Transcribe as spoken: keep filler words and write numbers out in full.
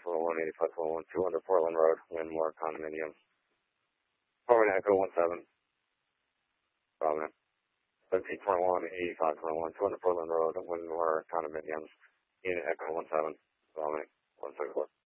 four one, eighty-five four one, two hundred Portland Road, Windmore Condominiums. Forward Echo one seven. Problem. thirteen point one, eighty-five point one, two hundred Portland Road, Windmore Condominiums. Unit Echo one seven. Problem. one six four.